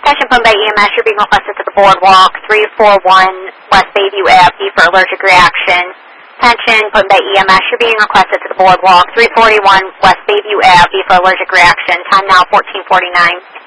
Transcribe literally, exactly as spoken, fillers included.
Attention put by E M S, you're being requested to the boardwalk, three forty-one West Bayview Avenue for allergic reaction. Attention put by E M S, you're being requested to the boardwalk, three forty-one West Bayview Avenue for allergic reaction. Time now fourteen forty-nine.